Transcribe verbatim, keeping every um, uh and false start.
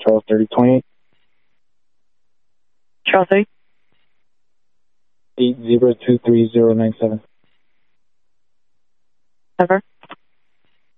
Charles thirty twenty-eight. Charles thirty. eight zero two three zero nine seven. Ever.